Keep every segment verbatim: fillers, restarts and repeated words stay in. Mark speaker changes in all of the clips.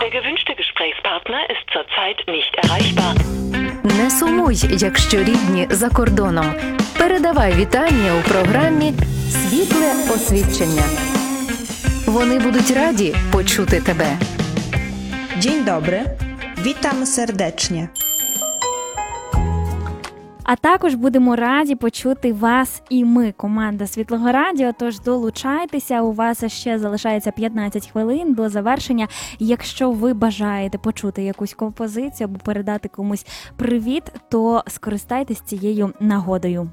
Speaker 1: Der gewünschte Gesprächspartner ist zurzeit nicht erreichbar.
Speaker 2: Не сумуй, якщо рідні за кордоном. Передавай вітання у програмі «Світле освідчення». Вони будуть раді почути тебе.
Speaker 3: Dzień dobry, witam serdecznie.
Speaker 4: А також будемо раді почути вас і ми, команда Світлого Радіо, тож долучайтеся, у вас ще залишається п'ятнадцять хвилин до завершення. Якщо ви бажаєте почути якусь композицію або передати комусь привіт, то скористайтесь цією нагодою.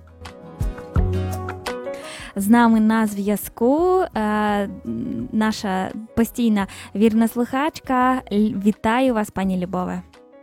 Speaker 4: З нами на зв'язку е, наша постійна вірна слухачка. Вітаю вас, пані Любове.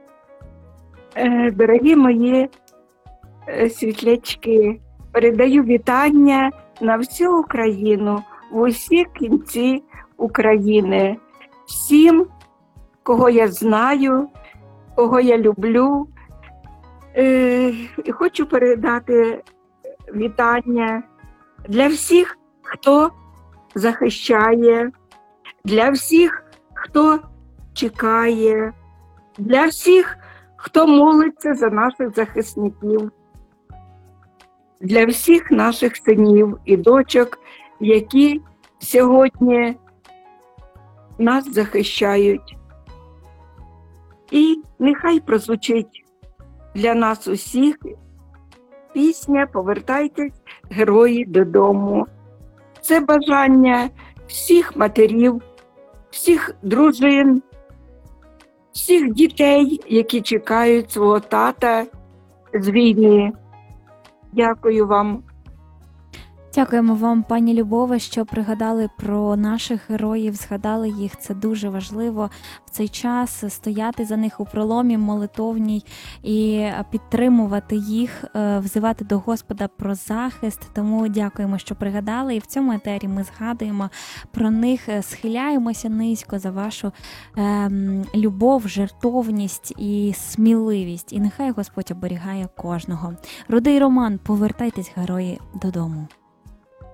Speaker 5: Дорогі мої світлячки, передаю вітання на всю Україну, в усі кінці України. Всім, кого я знаю, кого я люблю. Е, хочу передати вітання для всіх, хто захищає, для всіх, хто чекає, для всіх, хто молиться за наших захисників, для всіх наших синів і дочок, які сьогодні нас захищають. І нехай прозвучить для нас усіх пісня «Повертайтесь, герої, додому». Це бажання всіх матерів, всіх дружин, всіх дітей, які чекають свого тата з війни. Дякую вам.
Speaker 4: Дякуємо вам, пані Любове, що пригадали про наших героїв, згадали їх. Це дуже важливо в цей час стояти за них у проломі молитовній і підтримувати їх, взивати до Господа про захист. Тому дякуємо, що пригадали. І в цьому етері ми згадуємо про них, схиляємося низько за вашу ем, любов, жертовність і сміливість. І нехай Господь оберігає кожного. Рудий Роман, повертайтесь, герої, додому.